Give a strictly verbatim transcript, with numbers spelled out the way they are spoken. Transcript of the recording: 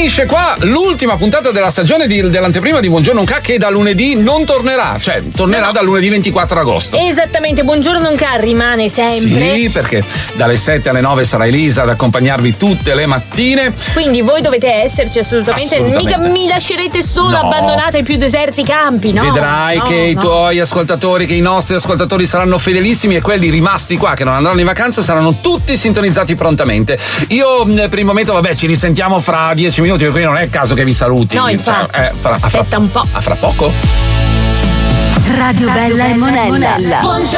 Finisce qua l'ultima puntata della stagione di, dell'anteprima di Buongiorno Nonca, che da lunedì non tornerà, cioè tornerà no. dal lunedì ventiquattro agosto. Esattamente, Buongiorno Nonca rimane sempre. Sì, perché dalle sette alle nove sarà Elisa ad accompagnarvi tutte le mattine. Quindi voi dovete esserci assolutamente, assolutamente. mica mi lascerete sola No. abbandonata ai più deserti campi, no? Vedrai no, che no. i tuoi ascoltatori, che i nostri ascoltatori saranno fedelissimi, e quelli rimasti qua che non andranno in vacanza saranno tutti sintonizzati prontamente. Io per il momento, vabbè, ci risentiamo fra dieci minuti, per cui non è il caso che vi saluti. No, infatti. Cioè, eh, fra, Aspetta fra, un po'. A fra poco. Radio Bella e Monella.